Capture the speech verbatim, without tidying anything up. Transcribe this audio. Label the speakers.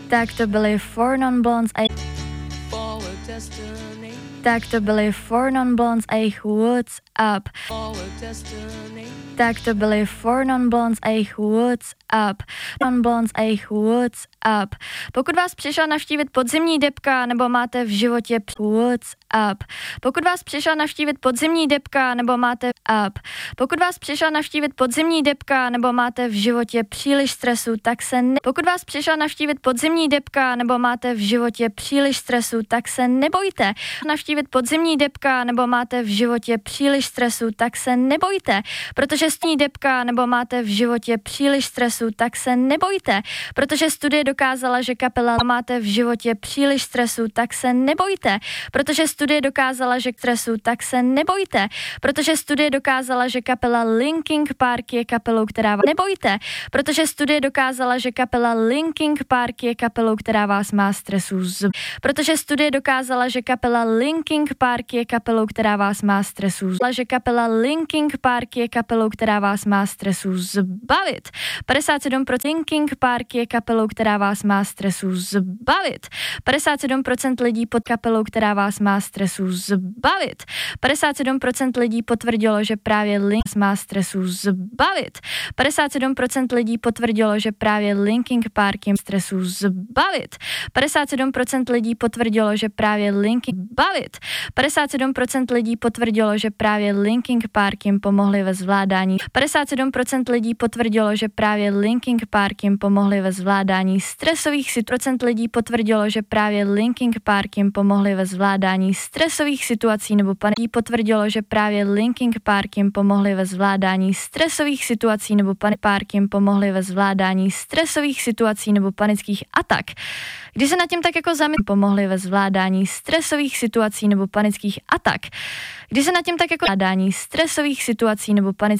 Speaker 1: Tak to byly Four Non Blondes a Tak to byly Four Non Blondes a jejich What's Up. Tak to byly Four Non Blondes a jejich What's Up. Non Blondes a jejich What's Up. Pokud vás přišla navštívit podzimní depka nebo máte v životě What's Up. Pokud vás přišla navštívit podzimní depka nebo máte up. Pokud vás přišla navštívit podzimní depka nebo máte v životě příliš stresu, tak se ne... Pokud vás přišla navštívit podzimní depka nebo máte v životě příliš stresu, tak se nebojte. Navštívit podzimní depka nebo máte v životě příliš stresu, tak se nebojte. Protože stní depka nebo máte v životě příliš stresu, tak se nebojte. Protože studie dokázala, že kapela máte v životě příliš stresu, tak se nebojte. Protože studie dokázala, že stresu, tak se nebojte. Protože studie dokázala, že kapela Linkin Park je kapelou, která vás nebojte. Protože studie dokázala, že kapela Linkin Park je kapelou, která vás má stresu z... Protože studie dokázala, že kapela Linkin Park je kapelou, která vás má stresu z... že kapela Linkin Park je kapelou, která vás má stresu zbavit. padesát sedm procent Linkin Park je kapelou, která vás má stresu zbavit. padesát sedm procent lidí pod kapelou, která vás má stresu zbavit. padesát sedm procent lidí potvrdilo, že právě Link má stresu zbavit. padesát sedm procent lidí potvrdilo, že právě Linkin Park jim stresu zbavit. padesát sedm procent lidí potvrdilo, že právě Linkin bavit. padesát sedm procent lidí potvrdilo, že právě Linkin Park jim pomohli ve zvládání. padesát sedm procent lidí potvrdilo, že právě Linkin Park jim pomohli ve zvládání stresových situací. Procent lidí potvrdilo, že právě Linkin Park jim pomohli ve zvládání stresových situací nebo paní potvrdilo, že právě Linkin Park jim pomohli ve zvládání stresových situací nebo pan Park jim pomohli ve zvládání stresových situací nebo panických atak. Když se nad tím tak jako zamyslet, pomohli ve zvládání stresových situací nebo panických atak. Když se nad tím tak jako zvládání stresových situací nebo panických